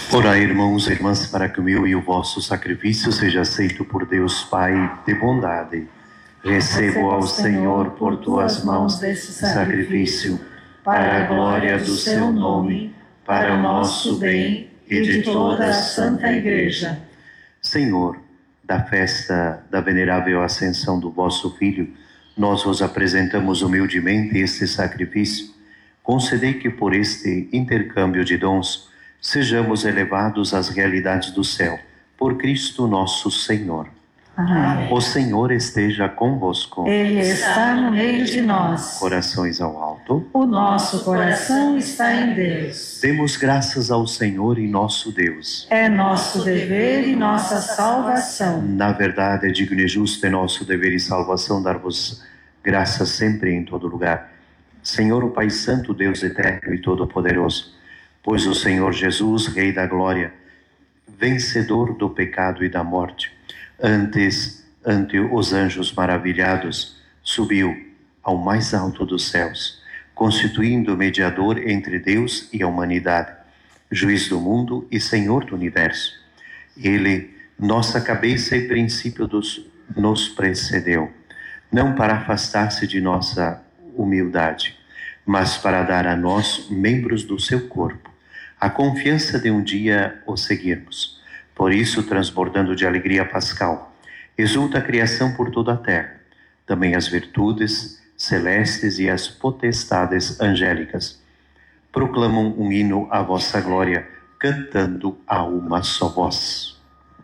Orai, irmãos e irmãs, para que o meu e o vosso sacrifício seja aceito por Deus Pai de bondade. Recebo ao Senhor por tuas mãos esse sacrifício, para a glória do seu nome, para o nosso bem e de toda a Santa Igreja. Senhor, da festa da venerável ascensão do vosso Filho, nós vos apresentamos humildemente este sacrifício. Concedei que por este intercâmbio de dons sejamos elevados às realidades do céu, por Cristo nosso Senhor. Amém. O Senhor esteja convosco. Ele está no meio de nós. Corações ao alto. O nosso coração está em Deus. Demos graças ao Senhor e nosso Deus. É nosso dever e nossa salvação. Na verdade, é digno e justo, é nosso dever e salvação dar-vos graças sempre e em todo lugar. Senhor, o Pai Santo, Deus eterno e todo-poderoso, pois o Senhor Jesus, Rei da Glória, vencedor do pecado e da morte, ante os anjos maravilhados, subiu ao mais alto dos céus, constituindo mediador entre Deus e a humanidade, juiz do mundo e Senhor do universo. Ele, nossa cabeça e princípio nos precedeu, não para afastar-se de nossa humildade, mas para dar a nós, membros do seu corpo, a confiança de um dia o seguirmos. Por isso, transbordando de alegria pascal, exulta a criação por toda a terra, também as virtudes celestes e as potestades angélicas. Proclamam um hino à vossa glória, cantando a uma só voz.